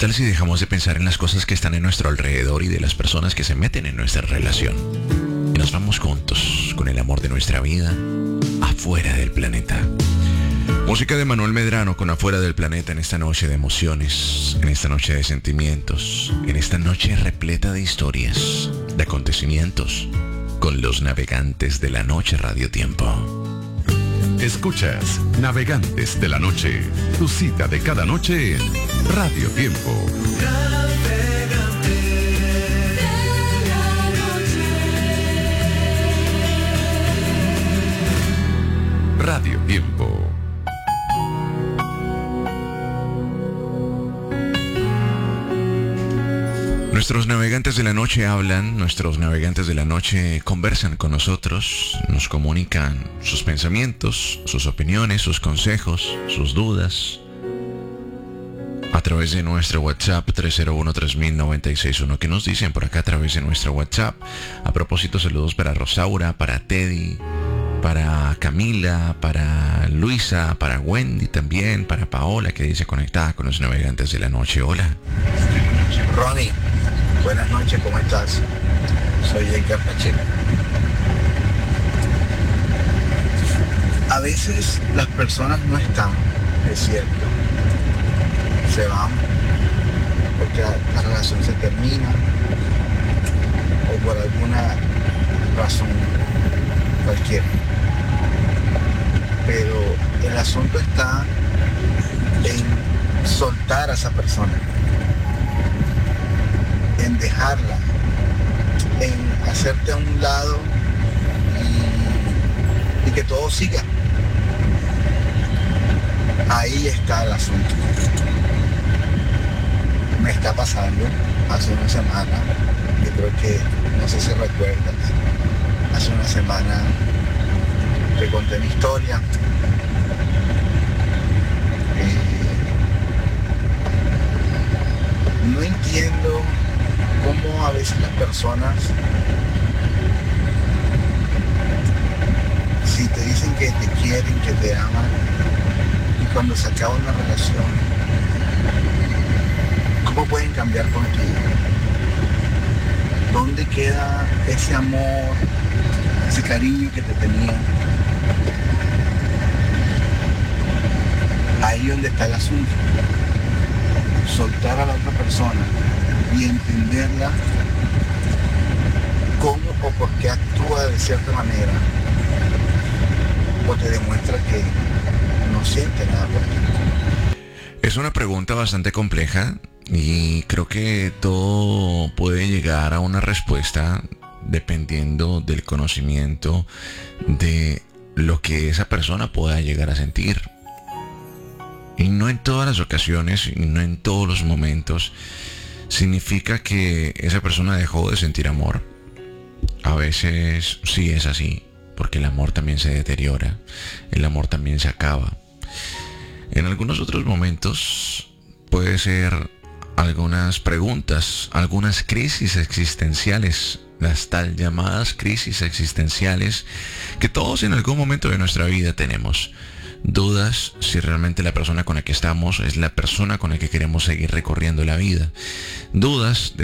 tal si dejamos de pensar en las cosas que están en nuestro alrededor y de las personas que se meten en nuestra relación? Y nos vamos juntos con el amor de nuestra vida afuera del planeta. Música de Manuel Medrano con Afuera del Planeta en esta noche de emociones, en esta noche de sentimientos, en esta noche repleta de historias, de acontecimientos, con los navegantes de la noche Radio Tiempo. Escuchas Navegantes de la Noche, tu cita de cada noche en Radio Tiempo. Radio Tiempo. Nuestros navegantes de la noche hablan, nuestros navegantes de la noche conversan con nosotros, nos comunican sus pensamientos, sus opiniones, sus consejos, sus dudas, a través de nuestro WhatsApp 301-3000-961. ¿Qué nos dicen por acá a través de nuestro WhatsApp? A propósito, saludos para Rosaura, para Teddy, para Camila, para Luisa, para Wendy también, para Paola, que dice conectada con los navegantes de la noche. Hola. Ronnie, buenas noches, ¿cómo estás? Soy Edgar Pacheco. A veces las personas no están, es cierto. Se van porque la relación se termina o por alguna razón cualquiera. Pero el asunto está en soltar a esa persona, en dejarla, en hacerte a un lado y que todo siga. Ahí está el asunto. Me está pasando hace una semana, yo creo que, no sé si recuerdas, hace una semana te conté mi historia. No entiendo cómo a veces las personas, si te dicen que te quieren, que te aman, y cuando se acaba una relación, ¿cómo pueden cambiar contigo? ¿Dónde queda ese amor, ese cariño que te tenían? Ahí donde está el asunto. Soltar a la otra persona y entenderla cómo o por qué actúa de cierta manera o te demuestra que no siente nada por ti. Es una pregunta bastante compleja y creo que todo puede llegar a una respuesta dependiendo del conocimiento de lo que esa persona pueda llegar a sentir. Y no en todas las ocasiones y no en todos los momentos significa que esa persona dejó de sentir amor. A veces sí es así, porque el amor también se deteriora, el amor también se acaba. En algunos otros momentos puede ser algunas preguntas, algunas crisis existenciales, las tal llamadas crisis existenciales que todos en algún momento de nuestra vida tenemos. Dudas si realmente la persona con la que estamos es la persona con la que queremos seguir recorriendo la vida. Dudas de